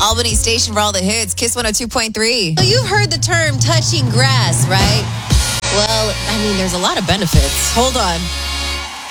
Albany station for all the hits, Kiss 102.3. So you've heard the term touching grass, right? Well, I mean, there's a lot of benefits. Hold on.